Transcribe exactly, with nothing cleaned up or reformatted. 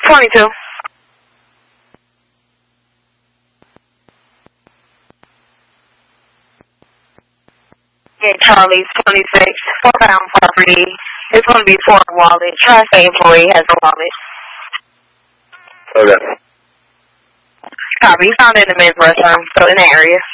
twenty-two. Yeah, Charlie's twenty-six. Four pound property. It's going to be for a wallet. Tri-State employee has a wallet. Okay. Copy. Found it in the men's restroom, so in that area.